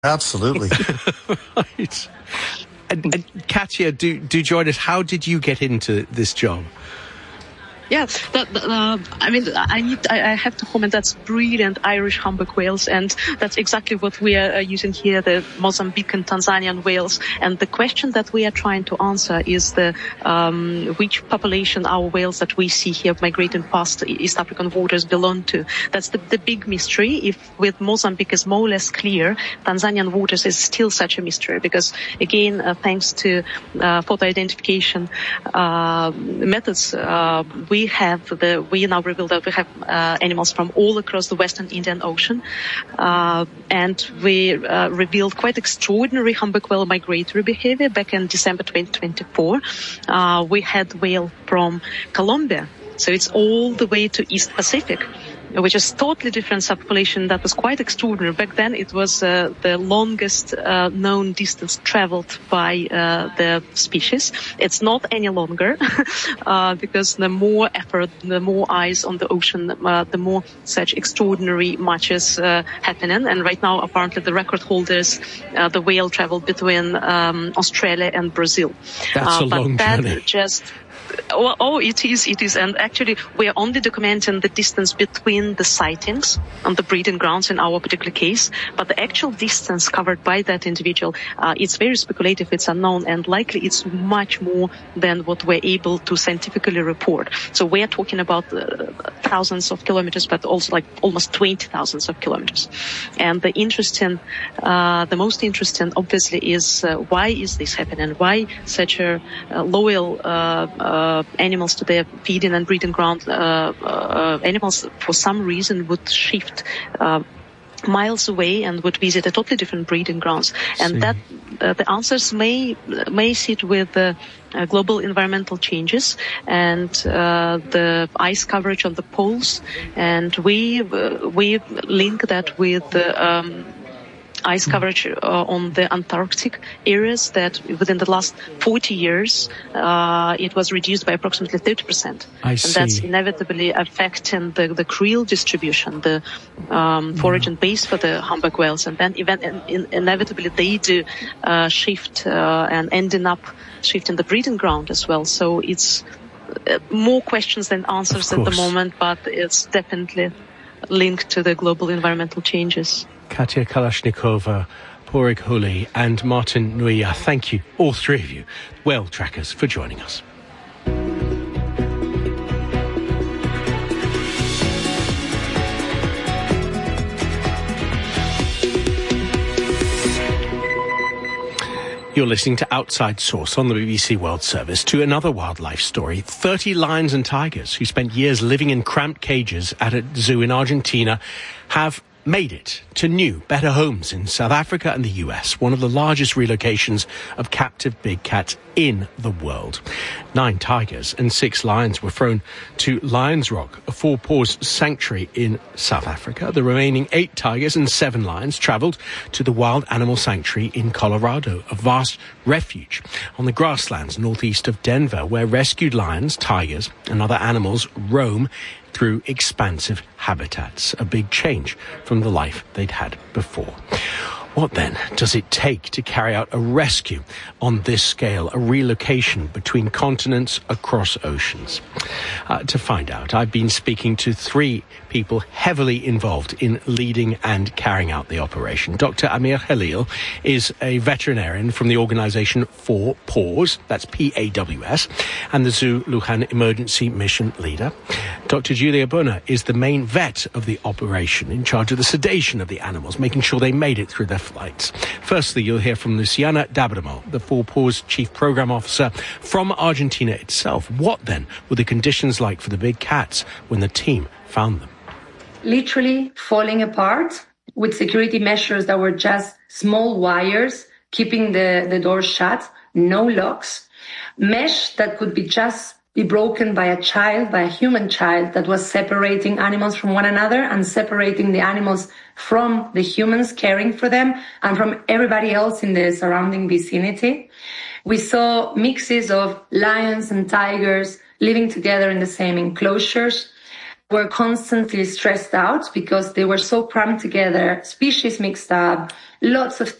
Absolutely. Right. And Katja, do join us. How did you get into this job? Yeah, I have to comment, that's brilliant Irish humpback whales, and that's exactly what we are using here, the Mozambique and Tanzanian whales. And the question that we are trying to answer is which population our whales that we see here migrating past East African waters belong to. That's the big mystery. If with Mozambique is more or less clear, Tanzanian waters is still such a mystery, because again, thanks to photo identification methods, we now reveal that we have animals from all across the Western Indian Ocean, and we revealed quite extraordinary humpback whale migratory behavior back in December 2024. We had whale from Colombia, so it's all the way to East Pacific, which is totally different subpopulation. That was quite extraordinary. Back then, it was the longest known distance traveled by the species. It's not any longer because the more effort, the more eyes on the ocean, the more such extraordinary matches happening. And right now, apparently, the record holders, the whale traveled between Australia and Brazil. That's a long journey. It is. And actually, we are only documenting the distance between the sightings on the breeding grounds in our particular case. But the actual distance covered by that individual, it's very speculative, it's unknown, and likely it's much more than what we're able to scientifically report. So we're talking about thousands of kilometers, but also like almost 20,000 of kilometers. And the most interesting, obviously, is why is this happening? Why such a loyal animals to their feeding and breeding ground, animals for some reason would shift miles away and would visit a totally different breeding grounds. And that the answers may sit with global environmental changes and the ice coverage on the poles, and we link that with ice coverage on the Antarctic areas, that within the last 40 years, it was reduced by approximately 30%. And that's inevitably affecting the creel distribution, the foraging base for the humpback whales. And then inevitably they do shift and ending up shifting the breeding ground as well. So it's more questions than answers at the moment, but it's definitely linked to the global environmental changes. Katja Kalashnikova, Padraig Hooley and Martin Nuia, thank you, all three of you, whale trackers, for joining us. You're listening to Outside Source on the BBC World Service. To another wildlife story, 30 lions and tigers who spent years living in cramped cages at a zoo in Argentina have made it to new, better homes in South Africa and the US, one of the largest relocations of captive big cats in the world. 9 tigers and 6 lions were thrown to Lions Rock, a 4 paws sanctuary in South Africa. The remaining 8 tigers and 7 lions travelled to the Wild Animal Sanctuary in Colorado, a vast refuge on the grasslands northeast of Denver, where rescued lions, tigers and other animals roam through expansive habitats, a big change from the life they'd had before. What then does it take to carry out a rescue on this scale, a relocation between continents across oceans? To find out, I've been speaking to 3 people heavily involved in leading and carrying out the operation. Dr. Amir Khalil is a veterinarian from the organisation 4 Paws, that's P-A-W-S, and the Zoo Lujan Emergency Mission leader. Dr. Julia Bona is the main vet of the operation, in charge of the sedation of the animals, making sure they made it through their flights. Firstly, you'll hear from Luciana D'Abramo, the 4 Paws Chief Programme Officer from Argentina itself. What then were the conditions like for the big cats when the team found them? Literally falling apart, with security measures that were just small wires keeping the door shut, no locks, mesh that could be broken by a human child that was separating animals from one another and separating the animals from the humans caring for them and from everybody else in the surrounding vicinity. We saw mixes of lions and tigers living together in the same enclosures. Were constantly stressed out because they were so cramped together, species mixed up, lots of